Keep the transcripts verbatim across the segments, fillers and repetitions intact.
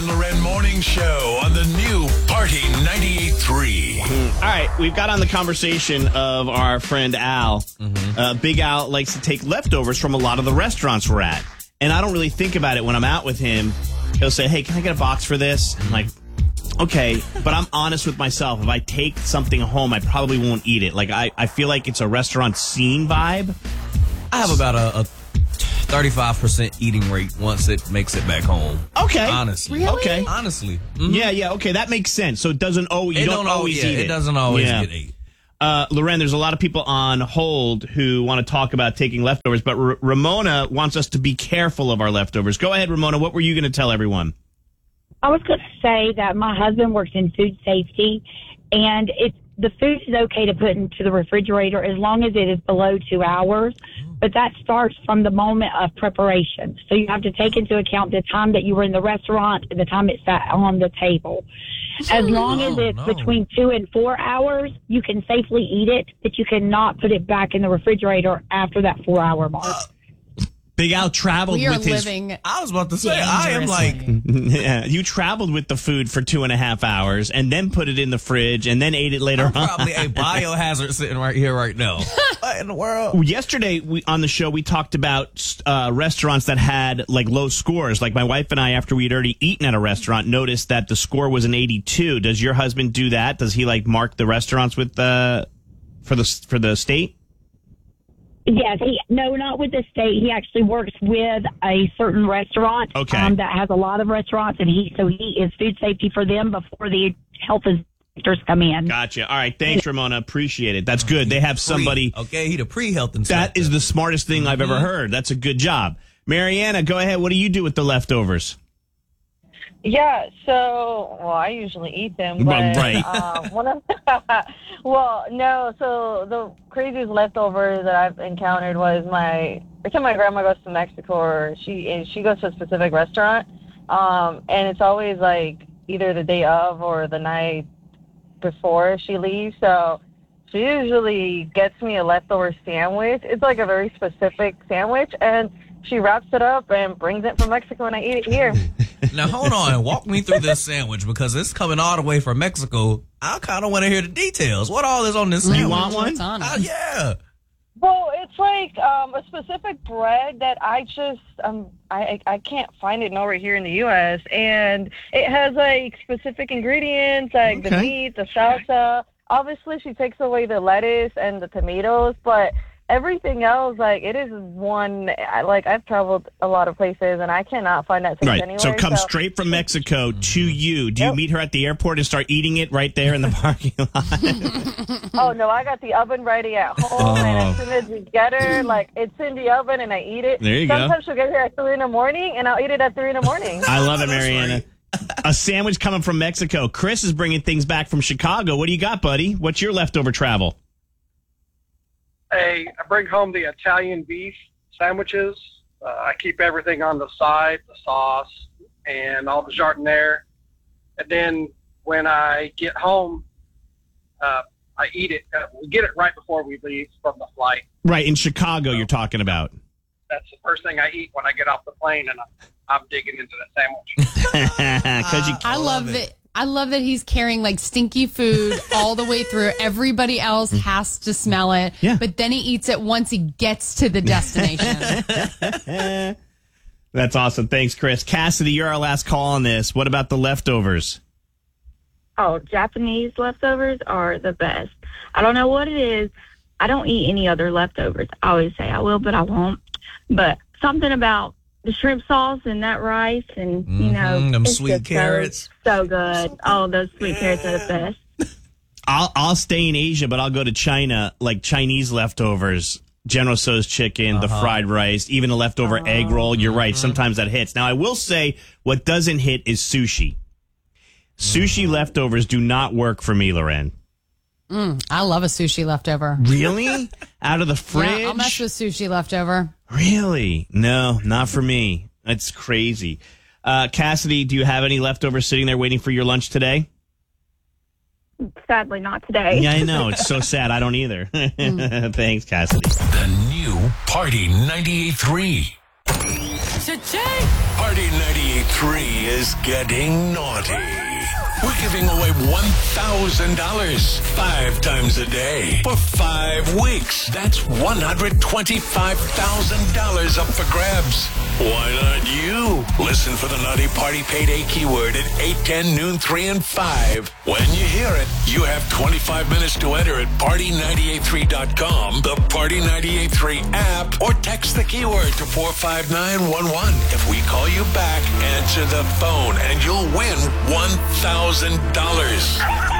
and Loren Morning Show on the new Party ninety-eight point three. All right, we've got on the conversation of our friend Al. Mm-hmm. Uh, Big Al likes to take leftovers from a lot of the restaurants we're at. And I don't really think about it when I'm out with him. He'll say, hey, can I get a box for this? I'm like, okay, but I'm honest with myself. If I take something home, I probably won't eat it. Like, I, I feel like it's a restaurant scene vibe. I have about a, a thirty-five percent eating rate once it makes it back home. Okay. Honestly. Really? Okay. Honestly. Mm-hmm. Yeah, yeah, okay, that makes sense. So it doesn't always, you it don't, don't always yeah, eat it. It doesn't always yeah. get ate. Uh, Loren, there's a lot of people on hold who want to talk about taking leftovers, but R- Ramona wants us to be careful of our leftovers. Go ahead, Ramona. What were you going to tell everyone? I was going to say that my husband works in food safety, and it's the food is okay to put into the refrigerator as long as it is below two hours, but that starts from the moment of preparation. So you have to take into account the time that you were in the restaurant and the time it sat on the table. As long no, as it's no. between two and four hours, you can safely eat it, but you cannot put it back in the refrigerator after that four-hour mark. Uh, Big Al traveled We are with his... living I was about to say, I am like... Yeah, you traveled with the food for two and a half hours and then put it in the fridge and then ate it later I'm on. probably a biohazard sitting right here right now. What in the world? Yesterday we, on the show, we talked about uh, restaurants that had like low scores. Like my wife and I, after we'd already eaten at a restaurant, noticed that the score was an eighty-two. Does your husband do that? Does he like mark the restaurants with the for the for the state? Yes, he no, not with the state. He actually works with a certain restaurant Okay. um, that has a lot of restaurants, and he so he is food safety for them before the health inspectors come in. Gotcha. All right. Thanks, Ramona. Appreciate it. That's good. They have somebody. Pre, okay, he the pre-health inspector. That is the smartest thing I've ever heard. That's a good job. Mariana, go ahead. What do you do with the leftovers? Yeah, so, well, I usually eat them, but, Right. uh, one of, well, no, so the craziest leftover that I've encountered was my, every time my grandma goes to Mexico, or she, she goes to a specific restaurant, um, and it's always, like, either the day of or the night before she leaves, so she usually gets me a leftover sandwich. It's, like, a very specific sandwich, and she wraps it up and brings it from Mexico, and I eat it here. Now, hold on. Walk me through this sandwich, because it's coming all the way from Mexico. I kind of want to hear the details. What all is on this sandwich? You want one? What's on it? Uh, yeah. Well, it's like um, a specific bread that I just um I I can't find it nowhere here in the U S and it has like specific ingredients like the Okay. meat, the salsa. Obviously, she takes away the lettuce and the tomatoes, but everything else, like, it is one, I- like, I've traveled a lot of places, and I cannot find that taste Right. anywhere. So it comes straight from Mexico to you. Do you Yep. meet her at the airport and start eating it right there in the parking lot? Oh, no, I got the oven ready at home, and as soon as we get her, like, it's in the oven, and I eat it. There you go. Sometimes she'll get here at three in the morning, and I'll eat it at three in the morning. I love it, That's Mariana. A sandwich coming from Mexico. Chris is bringing things back from Chicago. What do you got, buddy? What's your leftover travel? Hey, I bring home the Italian beef sandwiches. Uh, I keep everything on the side, the sauce and all the jardiniere. And then when I get home, uh, I eat it. Uh, we get it right before we leave from the flight. Right, in Chicago you're talking about. That's the first thing I eat when I get off the plane, and I'm, I'm digging into that sandwich. 'Cause you, I love love it. that. I love that he's carrying like stinky food all the way through. Everybody else has to smell it. Yeah. But then he eats it once he gets to the destination. That's awesome. Thanks, Chris. Cassidy, you're our last call on this. What about the leftovers? Oh, Japanese leftovers are the best. I don't know what it is. I don't eat any other leftovers. I always say I will, but I won't. But something about the shrimp sauce and that rice and, you know. Mhm, them it's sweet just so- carrots. So, good. Oh, those sweet carrots are the best. I'll I'll stay in Asia, but I'll go to China, like Chinese leftovers. General Tso's chicken, the fried rice, even a leftover egg roll. You're right. Sometimes that hits. Now, I will say what doesn't hit is sushi. Sushi leftovers do not work for me, Loren. Mm, I love a sushi leftover. Really? Out of the fridge? Yeah, I'll mess with sushi leftover. Really? No, not for me. That's crazy. Uh, Cassidy, do you have any leftovers sitting there waiting for your lunch today? Sadly, not today. Yeah, I know. It's so sad. I don't either. Thanks, Cassidy. The new Party ninety-eight point three. Party ninety-eight ninety-eight point three is getting naughty. We're giving away one thousand dollars five times a day for five weeks. That's one hundred twenty-five thousand dollars up for grabs. Why not you? Listen for the Naughty Party Payday keyword at eight, ten, noon, three, and five. When you hear it, you have twenty-five minutes to enter at party nine eight three dot com, the Party ninety-eight point three app, or text the keyword to four five nine one one. If we call you back, answer the phone and you'll win one thousand dollars.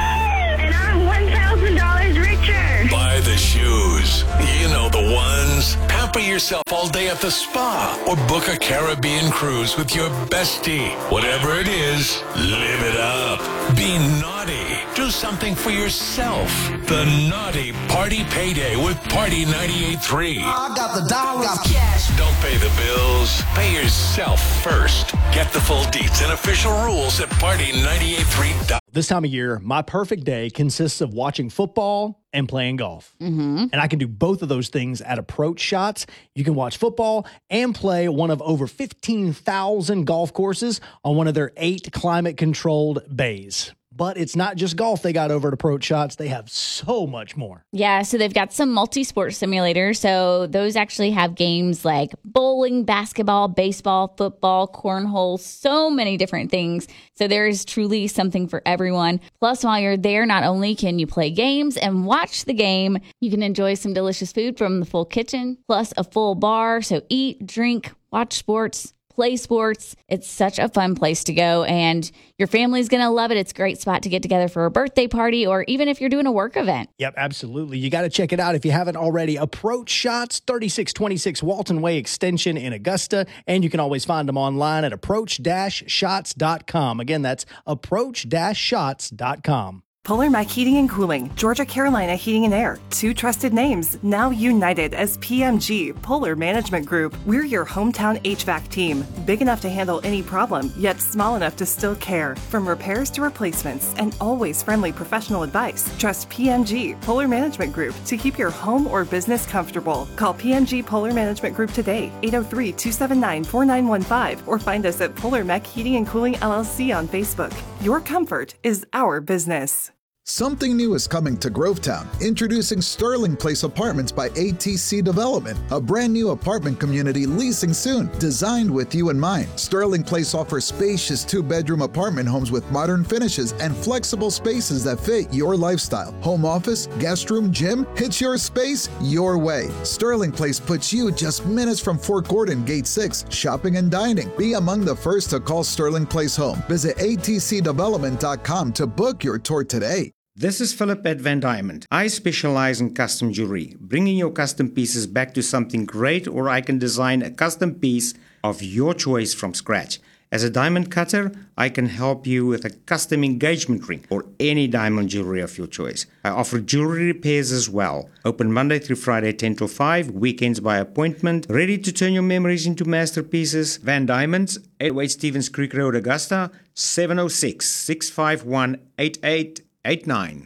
And I'm one thousand dollars richer. Buy the shoes. You know the ones. Pamper yourself all day at the spa or book a Caribbean cruise with your bestie. Whatever it is, live it up. Be naughty. Do something for yourself. The Naughty Party Payday with Party ninety-eight point three. I got the dollar cash. Don't pay the bills. Pay yourself first. Get the full deets and official rules at party nine eight three dot com. This time of year, my perfect day consists of watching football and playing golf. Mm-hmm. And I can do both of those things at Approach Shots. You can watch football and play one of over fifteen thousand golf courses on one of their eight climate-controlled bays. But it's not just golf they got over at Approach Shots. They have so much more. Yeah, so they've got some multi-sport simulators. So those actually have games like bowling, basketball, baseball, football, cornhole, so many different things. So there is truly something for everyone. Plus, while you're there, not only can you play games and watch the game, you can enjoy some delicious food from the full kitchen, plus a full bar. So eat, drink, watch sports, play sports. It's such a fun place to go, and your family's going to love it. It's a great spot to get together for a birthday party, or even if you're doing a work event. Yep, absolutely. You got to check it out if you haven't already. Approach Shots, thirty-six twenty-six Walton Way Extension in Augusta, and you can always find them online at approach dash shots dot com. Again, that's approach dash shots dot com. Polar Mac Heating and Cooling, Georgia Carolina Heating and Air, two trusted names, now united as P M G, Polar Management Group. We're your hometown H V A C team, big enough to handle any problem, yet small enough to still care. From repairs to replacements, and always friendly professional advice. Trust P M G, Polar Management Group, to keep your home or business comfortable. Call P M G Polar Management Group today, eight oh three, two seven nine, four nine one five, or find us at Polar Mac Heating and Cooling L L C on Facebook. Your comfort is our business. Something new is coming to Grovetown. Introducing Sterling Place Apartments by A T C Development, a brand new apartment community leasing soon, designed with you in mind. Sterling Place offers spacious two-bedroom apartment homes with modern finishes and flexible spaces that fit your lifestyle. Home office, guest room, gym, it's your space, your way. Sterling Place puts you just minutes from Fort Gordon, Gate six, shopping and dining. Be among the first to call Sterling Place home. Visit A T C development dot com to book your tour today. This is Philip at Van Diamond. I specialize in custom jewelry, bringing your custom pieces back to something great, or I can design a custom piece of your choice from scratch. As a diamond cutter, I can help you with a custom engagement ring or any diamond jewelry of your choice. I offer jewelry repairs as well. Open Monday through Friday, ten till five, weekends by appointment. Ready to turn your memories into masterpieces? Van Diamonds, eight oh eight Stevens Creek Road, Augusta, seven oh six, six five one, eight eight eight nine.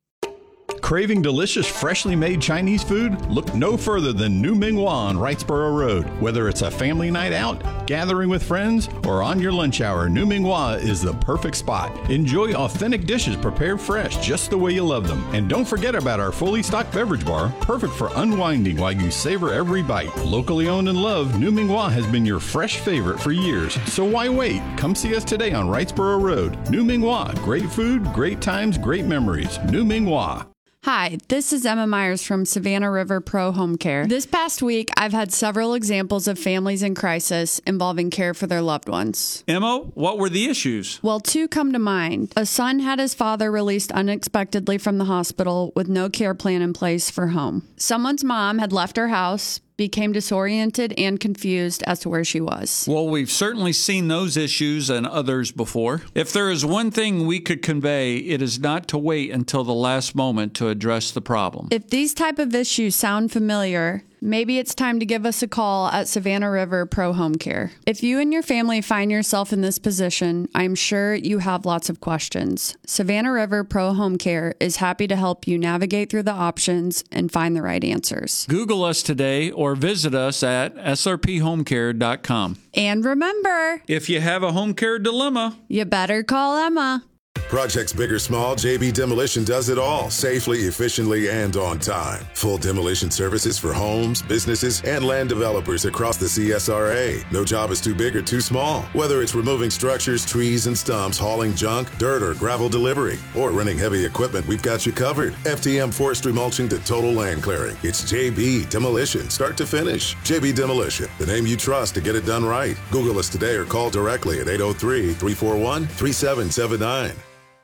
Craving delicious, freshly made Chinese food? Look no further than New Ming Hua on Wrightsboro Road. Whether it's a family night out, gathering with friends, or on your lunch hour, New Ming Hua is the perfect spot. Enjoy authentic dishes prepared fresh, just the way you love them. And don't forget about our fully stocked beverage bar, perfect for unwinding while you savor every bite. Locally owned and loved, New Ming Hua has been your fresh favorite for years. So why wait? Come see us today on Wrightsboro Road. New Ming Hua. Great food, great times, great memories. New Ming Hua. Hi, this is Emma Myers from Savannah River Pro Home Care. This past week, I've had several examples of families in crisis involving care for their loved ones. Emma, what were the issues? Well, two come to mind. A son had his father released unexpectedly from the hospital with no care plan in place for home. Someone's mom had left her house, became disoriented and confused as to where she was. Well, we've certainly seen those issues and others before. If there is one thing we could convey, it is not to wait until the last moment to address the problem. If these type of issues sound familiar, maybe it's time to give us a call at Savannah River Pro Home Care. If you and your family find yourself in this position, I'm sure you have lots of questions. Savannah River Pro Home Care is happy to help you navigate through the options and find the right answers. Google us today or visit us at s r p home care dot com. And remember, if you have a home care dilemma, you better call Emma. Projects big or small, J B Demolition does it all safely, efficiently, and on time. Full demolition services for homes, businesses, and land developers across the C S R A. No job is too big or too small. Whether it's removing structures, trees, and stumps, hauling junk, dirt, or gravel delivery, or renting heavy equipment, we've got you covered. F T M forestry mulching to total land clearing. It's J B Demolition, start to finish. J B Demolition, the name you trust to get it done right. Google us today or call directly at eight oh three, three four one, three seven seven nine.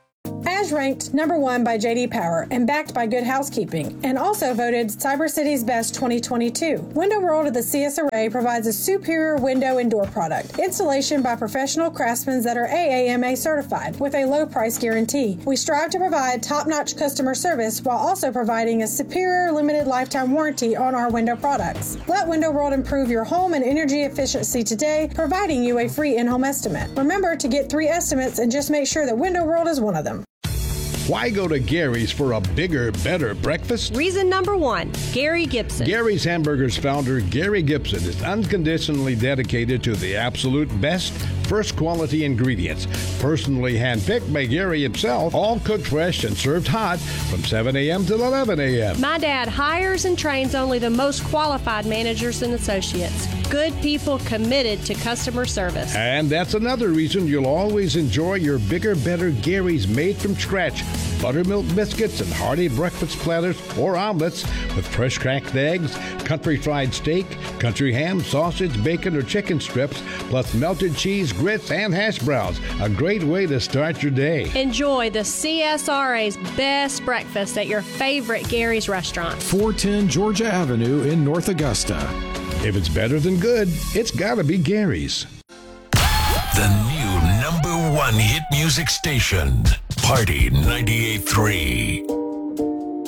As ranked number one by J D Power and backed by Good Housekeeping, and also voted Cyber City's Best twenty twenty-two. Window World of the C S R A provides a superior window and door product. Installation by professional craftsmen that are A A M A certified with a low price guarantee. We strive to provide top-notch customer service while also providing a superior limited lifetime warranty on our window products. Let Window World improve your home and energy efficiency today, providing you a free in-home estimate. Remember to get three estimates and just make sure that Window World is one of them. Why go to Gary's for a bigger, better breakfast? Reason number one, Gary Gibson. Gary's Hamburgers founder, Gary Gibson, is unconditionally dedicated to the absolute best, first quality ingredients. Personally handpicked by Gary himself, all cooked fresh and served hot from seven a.m. to eleven a.m. My dad hires and trains only the most qualified managers and associates. Good people committed to customer service. And that's another reason you'll always enjoy your bigger, better Gary's made from scratch. Buttermilk biscuits and hearty breakfast platters or omelets with fresh cracked eggs, country fried steak, country ham, sausage, bacon, or chicken strips, plus melted cheese, grits, and hash browns. A great way to start your day. Enjoy the C S R A's best breakfast at your favorite Gary's restaurant. four ten Georgia Avenue in North Augusta. If it's better than good, it's gotta be Gary's. The new number one hit music station, Party ninety-eight point three.